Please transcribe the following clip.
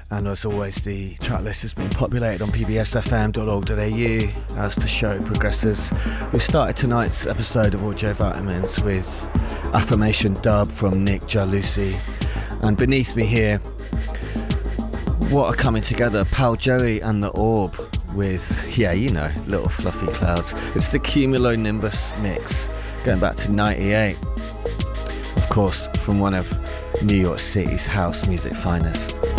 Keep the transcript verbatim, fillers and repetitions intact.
And as always, the track list has been populated on p b s f m dot org dot a u as the show progresses. We've started tonight's episode of Audio Vitamins with Affirmation Dub from Nick Jalusi. And beneath me here, what are coming together? Pal Joey and the Orb with, yeah, you know, Little Fluffy Clouds. It's the Cumulonimbus mix, going back to ninety-eight. Of course, from one of New York City's house music finest.